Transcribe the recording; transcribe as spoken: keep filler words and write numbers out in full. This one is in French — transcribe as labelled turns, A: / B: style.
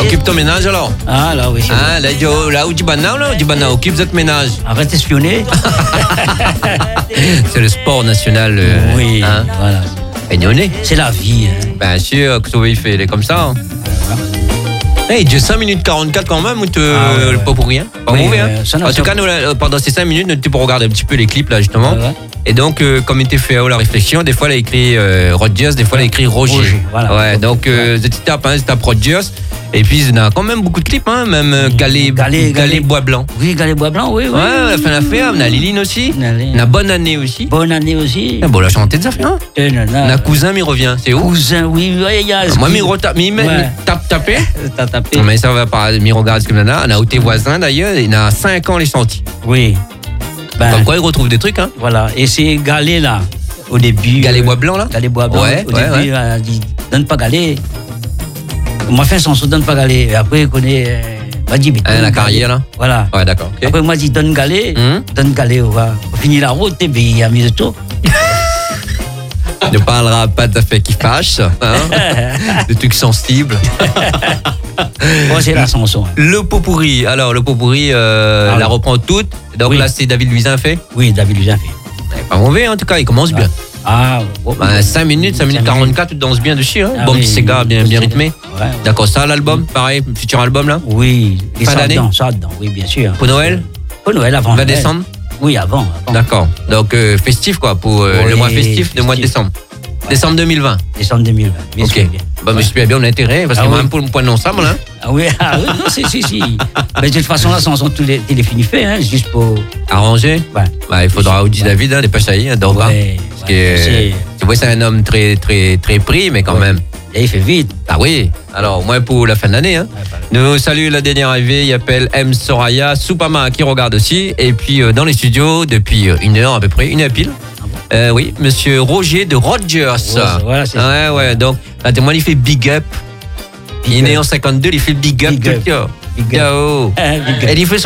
A: Occupe ton ménage alors.
B: Ah, là, oui.
A: Ah, là, là où tu vas là, là, tu vas là, occupe votre ménage.
B: Arrête d'espionner.
A: C'est le sport national. Euh,
B: oui,
A: hein.
B: voilà.
A: Aignonné.
B: C'est la vie. Hein.
A: Bien sûr, que il fait, il est comme ça. Hein. Hey, j'ai cinq minutes quarante-quatre quand même, ou te, ah, ouais, ouais. Pas pour rien. Pas oui, mauvais, hein. euh, en tout cas, nous, là, pendant ces cinq minutes, tu peux regarder un petit peu les clips, là, justement. Ouais, ouais. Et donc, euh, comme il était fait à la réflexion, des fois, il a écrit euh, Rodgers, des fois, il a écrit Roger. Roger voilà. Ouais, donc, euh, ouais. tu tapes, hein, tu tapes Rodgers. Et puis, il y a quand même beaucoup de clips, hein, même euh, Galet, Galet, Galet Bois Blanc.
B: Oui, Galet Bois Blanc, oui. oui
A: ouais, on a fait l'affaire. On a Liline aussi. On a Bonne Année aussi.
B: Bonne Année aussi.
A: Ah, bon, on a chanté des affaires. Hein. On a Cousin, mais il revient. C'est où?
B: Cousin, oui. Ouais, y a
A: moi, mais il tape, tapé.
B: T'as tapé.
A: Mais ça va pas, mais regarde ce que nana. On a tes voisins d'ailleurs. Il y a cinq ans, les chantiers.
B: Oui.
A: Ben, comme quoi, ils retrouvent des trucs, hein.
B: Voilà. Et c'est Galet, là, au début.
A: Galet Bois Blanc, là?
B: Galet Bois Blanc.
A: Ouais,
B: au
A: ouais,
B: début,
A: ouais.
B: il a dit, donne pas Galet. Moi, fait son son, donne pas Galet. Et après, il connaît. Euh, m'a dit, mais
A: ah, la carrière, là?
B: Voilà.
A: Ouais, d'accord. Okay.
B: Après, moi, dit, donne Galet. Mmh. Donne Galet, on va finir la route, et puis il a mis le tour.
A: Ne parlera pas d'affaires qui fâchent, hein, de trucs sensibles.
B: Bon, c'est la chanson. Hein.
A: Le pot pourri. Alors, le pot pourri, euh, ah, la reprend toute. Donc oui. Là, c'est David Luisin fait.
B: Oui, David Luisin fait.
A: Pas mauvais, en tout cas, il commence ah. bien.
B: Ah,
A: oh, bah, cinq minutes, cinq minutes quarante-quatre, tu danses bien dessus. Hein. Ah, bon, oui, petit Sega, bien, bien rythmé. Ouais, ouais. D'accord, ça, l'album, pareil, futur album, là?
B: Oui.
A: Et fin d'année?
B: Ça dedans, oui, bien sûr.
A: Pour Noël?
B: Pour Noël, avant.
A: vingt décembre?
B: Oui, avant. avant.
A: D'accord. Donc, euh, festif, quoi, pour euh, oui, le mois festif du mois de décembre. Ouais. Décembre deux mille vingt.
B: Décembre deux mille vingt. Bien
A: ok.
B: Sûr, bien.
A: Bah, mais j'espère bien on a intérêt, parce ah, que oui. Même pour le point de l'ensemble, hein.
B: Ah oui, ah, oui, non, si, si, si. Mais de toute façon, là, ça sont tous les, les finis faits, hein, juste pour.
A: Arranger?
B: Ouais.
A: Bah, il faudra Audi ouais. David, hein, des Pachaïs, hein, donc,
B: ouais,
A: parce ouais, que, tu vois, c'est un homme très, très, très pris, mais quand ouais. même.
B: Et il fait vite.
A: Ah oui. Alors, au moins pour la fin de l'année, hein. Ouais, bah, nous saluons la dernière arrivée, il appelle M. Soraya, Soupama qui regarde aussi, et puis euh, dans les studios, depuis une heure à peu près, une heure pile. Euh, oui, monsieur Roger de Rodgers. Oh, voilà, c'est ouais, ça. Ouais, donc, là, moi, il fait Big Up. Big il est né en cinquante-deux, il fait Big Up. Big up. Big up. Big up. Et il fait